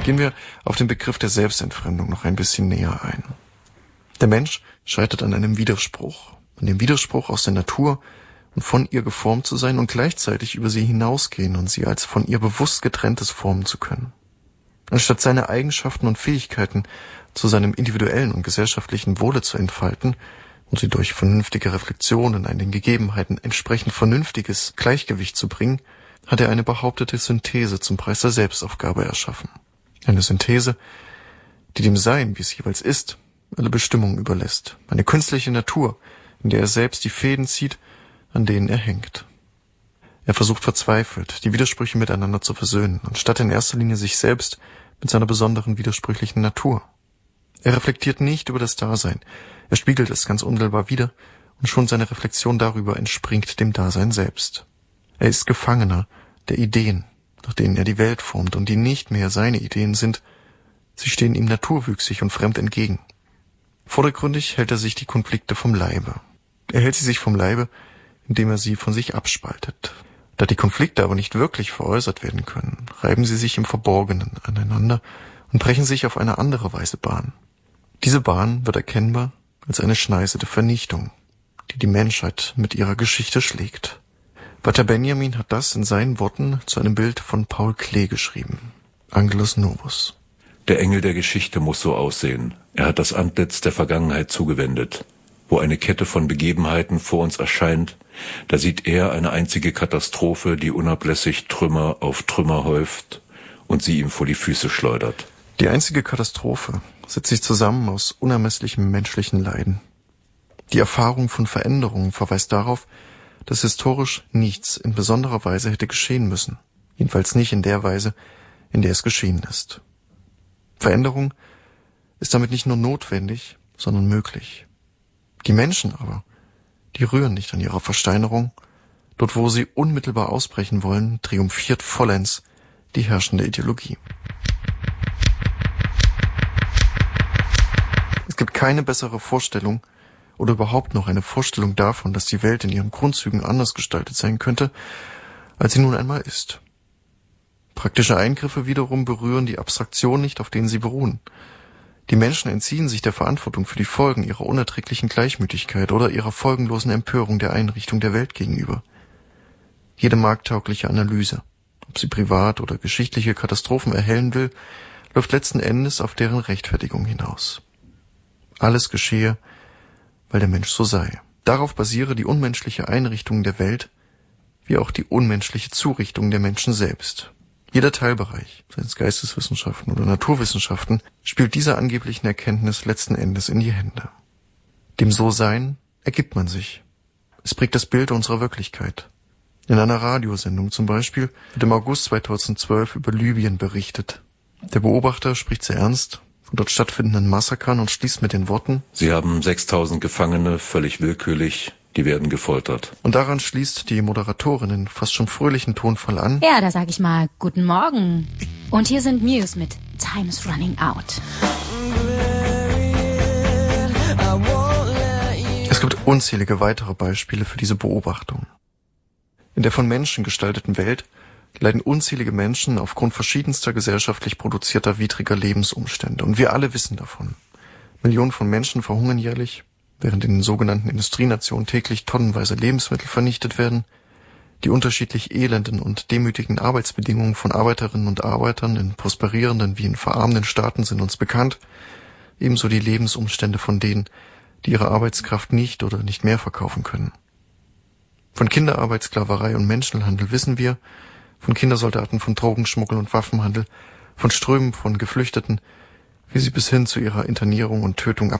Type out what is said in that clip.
Gehen wir auf den Begriff der Selbstentfremdung noch ein bisschen näher ein. Der Mensch scheitert an einem Widerspruch, an dem Widerspruch aus der Natur und von ihr geformt zu sein und gleichzeitig über sie hinausgehen und sie als von ihr bewusst getrenntes formen zu können. Anstatt seine Eigenschaften und Fähigkeiten zu seinem individuellen und gesellschaftlichen Wohle zu entfalten und sie durch vernünftige Reflexionen an den Gegebenheiten entsprechend vernünftiges Gleichgewicht zu bringen, hat er eine behauptete Synthese zum Preis der Selbstaufgabe erschaffen. Eine Synthese, die dem Sein, wie es jeweils ist, alle Bestimmungen überlässt. Eine künstliche Natur, in der er selbst die Fäden zieht, an denen er hängt. Er versucht verzweifelt, die Widersprüche miteinander zu versöhnen, anstatt in erster Linie sich selbst mit seiner besonderen widersprüchlichen Natur. Er reflektiert nicht über das Dasein, er spiegelt es ganz unmittelbar wider und schon seine Reflexion darüber entspringt dem Dasein selbst. Er ist Gefangener der Ideen, nach denen er die Welt formt und die nicht mehr seine Ideen sind, sie stehen ihm naturwüchsig und fremd entgegen. Vordergründig hält er sich die Konflikte vom Leibe. Er hält sie sich vom Leibe, indem er sie von sich abspaltet. Da die Konflikte aber nicht wirklich veräußert werden können, reiben sie sich im Verborgenen aneinander und brechen sich auf eine andere Weise Bahn. Diese Bahn wird erkennbar als eine Schneise der Vernichtung, die die Menschheit mit ihrer Geschichte schlägt. Walter Benjamin hat das in seinen Worten zu einem Bild von Paul Klee geschrieben. Angelus Novus. Der Engel der Geschichte muss so aussehen. Er hat das Antlitz der Vergangenheit zugewendet. Wo eine Kette von Begebenheiten vor uns erscheint, da sieht er eine einzige Katastrophe, die unablässig Trümmer auf Trümmer häuft und sie ihm vor die Füße schleudert. Die einzige Katastrophe setzt sich zusammen aus unermesslichem menschlichen Leiden. Die Erfahrung von Veränderungen verweist darauf, dass historisch nichts in besonderer Weise hätte geschehen müssen, jedenfalls nicht in der Weise, in der es geschehen ist. Veränderung ist damit nicht nur notwendig, sondern möglich. Die Menschen aber, die rühren nicht an ihrer Versteinerung. Dort, wo sie unmittelbar ausbrechen wollen, triumphiert vollends die herrschende Ideologie. Es gibt keine bessere Vorstellung oder überhaupt noch eine Vorstellung davon, dass die Welt in ihren Grundzügen anders gestaltet sein könnte, als sie nun einmal ist. Praktische Eingriffe wiederum berühren die Abstraktion nicht, auf denen sie beruhen. Die Menschen entziehen sich der Verantwortung für die Folgen ihrer unerträglichen Gleichmütigkeit oder ihrer folgenlosen Empörung der Einrichtung der Welt gegenüber. Jede markttaugliche Analyse, ob sie privat oder geschichtliche Katastrophen erhellen will, läuft letzten Endes auf deren Rechtfertigung hinaus. Alles geschehe, weil der Mensch so sei. Darauf basiere die unmenschliche Einrichtung der Welt, wie auch die unmenschliche Zurichtung der Menschen selbst. Jeder Teilbereich, seien es Geisteswissenschaften oder Naturwissenschaften, spielt dieser angeblichen Erkenntnis letzten Endes in die Hände. Dem So-Sein ergibt man sich. Es prägt das Bild unserer Wirklichkeit. In einer Radiosendung zum Beispiel wird im August 2012 über Libyen berichtet. Der Beobachter spricht sehr ernst von dort stattfindenden Massakern und schließt mit den Worten: Sie haben 6000 Gefangene, völlig willkürlich, die werden gefoltert. Und daran schließt die Moderatorin in fast schon fröhlichen Tonfall an: Ja, da sag ich mal, guten Morgen. Und hier sind Muse mit Time's Running Out. Es gibt unzählige weitere Beispiele für diese Beobachtung. In der von Menschen gestalteten Welt leiden unzählige Menschen aufgrund verschiedenster gesellschaftlich produzierter widriger Lebensumstände. Und wir alle wissen davon. Millionen von Menschen verhungern jährlich, während in den sogenannten Industrienationen täglich tonnenweise Lebensmittel vernichtet werden. Die unterschiedlich elenden und demütigen Arbeitsbedingungen von Arbeiterinnen und Arbeitern in prosperierenden wie in verarmenden Staaten sind uns bekannt. Ebenso die Lebensumstände von denen, die ihre Arbeitskraft nicht oder nicht mehr verkaufen können. Von Kinderarbeit, Sklaverei und Menschenhandel wissen wir, von Kindersoldaten, von Drogenschmuggel und Waffenhandel, von Strömen von Geflüchteten, wie sie bis hin zu ihrer Internierung und Tötung